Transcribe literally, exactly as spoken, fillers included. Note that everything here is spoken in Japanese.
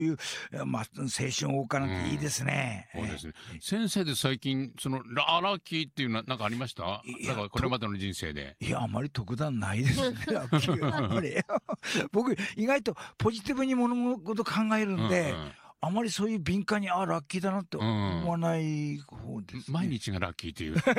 いう、まあ、青春謳歌なんていいですね。 そうですね。先生で最近、そのララッキーっていうのはなんかありました？だからこれまでの人生で。 いや、あまり特段ないですね、ラッキーは。あんまり。僕、意外とポジティブに物事考えるんで、 うんうん、 あまりそういう敏感に、あ、ラッキーだなって思わない方ですね。 毎日がラッキーっていう。